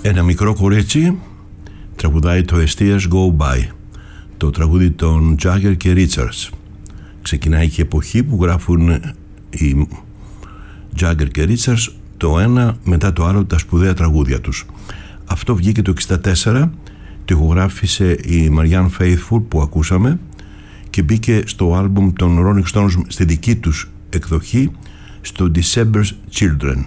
Ένα μικρό κορίτσι τραγουδάει το As Tears Go By, το τραγούδι των Jagger και Richards. Ξεκινάει και η εποχή που γράφουν οι Jagger και Richards το ένα μετά το άλλο τα σπουδαία τραγούδια τους. Αυτό βγήκε το 1964, το ηχογράφησε η Marianne Faithfull που ακούσαμε και μπήκε στο άλμπουμ των Rolling Stones στη δική τους εκδοχή, στο December's Children.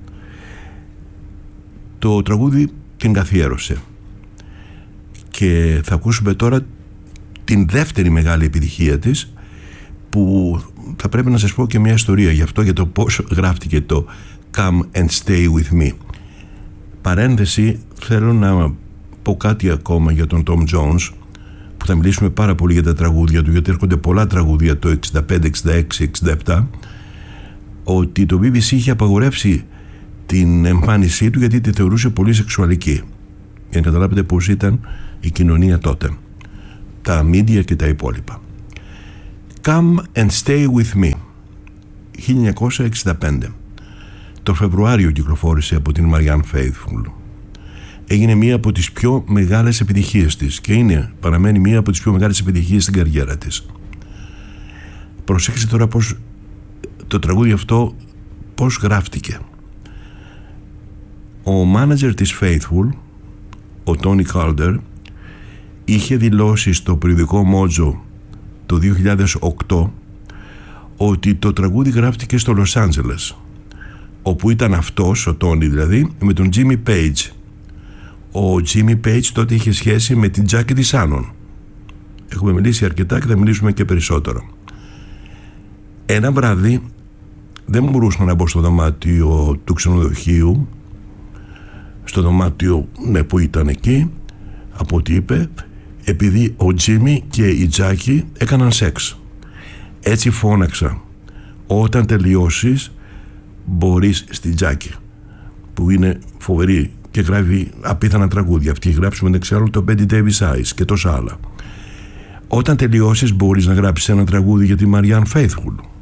Το τραγούδι την καθιέρωσε και θα ακούσουμε τώρα την δεύτερη μεγάλη επιτυχία της, που θα πρέπει να σας πω και μια ιστορία γι' αυτό, για το πώς γράφτηκε το Come and Stay With Me. Παρένθεση, θέλω να πω κάτι ακόμα για τον Tom Jones, που θα μιλήσουμε πάρα πολύ για τα τραγούδια του, γιατί έρχονται πολλά τραγούδια το 65, 66, 67, ότι το BBC είχε απαγορεύσει την εμφάνισή του γιατί τη θεωρούσε πολύ σεξουαλική, για να καταλάβετε πώς ήταν η κοινωνία τότε, τα media και τα υπόλοιπα. Come and Stay With Me, 1965. Το Φεβρουάριο κυκλοφόρησε από την Marianne Faithfull. Έγινε μία από τις πιο μεγάλες επιτυχίες της και παραμένει μία από τις πιο μεγάλες επιτυχίες στην καριέρα της. Προσέξτε τώρα πώς το τραγούδι αυτό πώς γράφτηκε. Ο μάνατζερ της Faithfull, ο Tony Calder, είχε δηλώσει στο περιοδικό Mojo το 2008 ότι το τραγούδι γράφτηκε στο Λος Άντζελες, όπου ήταν αυτός, ο Tony δηλαδή, με τον Jimmy Page. Ο Jimmy Page τότε είχε σχέση με την Jackie DeShannon. Έχουμε μιλήσει αρκετά και θα μιλήσουμε και περισσότερο. Ένα βράδυ δεν μπορούσα να μπω στο δωμάτιο του ξενοδοχείου, στο δωμάτιο που ήταν εκεί, από ό,τι είπε, επειδή ο Jimmy και η Jackie έκαναν σεξ. Έτσι φώναξα, όταν τελειώσεις μπορείς στη Jackie, που είναι φοβερή και γράφει απίθανα τραγούδια. Αυτή γράψει μεταξύ άλλων το Betty Davis Eyes και τόσα άλλα. Όταν τελειώσεις μπορείς να γράψεις ένα τραγούδι για τη Marianne Faithfull.